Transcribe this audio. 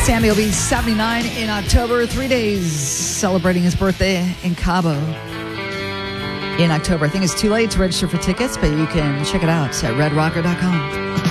Sammy will be 79 in October. 3 days celebrating his birthday in Cabo in October. I think it's too late to register for tickets, but you can check it out at redrocker.com.